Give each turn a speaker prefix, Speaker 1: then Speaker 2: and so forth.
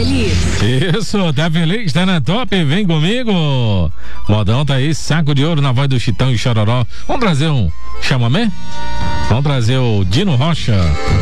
Speaker 1: feliz.
Speaker 2: Isso, tá feliz, tá na top, vem comigo. Modão tá aí, saco de ouro na voz do Chitão e Chororó. Vamos trazer um chamamé? Vamos trazer o Dino Rocha.